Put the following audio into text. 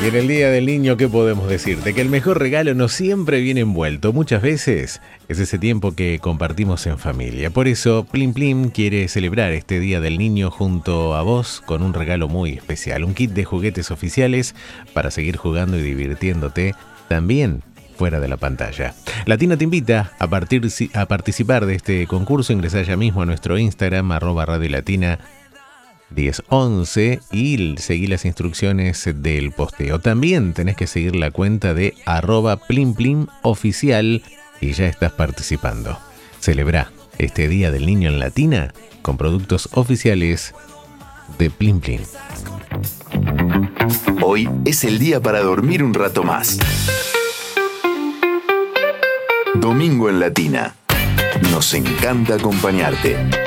Y en el Día del Niño, ¿qué podemos decirte? Que el mejor regalo no siempre viene envuelto. Muchas veces es ese tiempo que compartimos en familia. Por eso, Plim Plim quiere celebrar este Día del Niño junto a vos con un regalo muy especial. Un kit de juguetes oficiales para seguir jugando y divirtiéndote también fuera de la pantalla. Latina te invita a participar de este concurso. Ingresá ya mismo a nuestro Instagram, @radiolatina 1011, y seguí las instrucciones del posteo. También tenés que seguir la cuenta de @PlimPlimOficial y ya estás participando. Celebrá este Día del Niño en Latina con productos oficiales de Plim Plim. Hoy es el día para dormir un rato más. Domingo en Latina. Nos encanta acompañarte.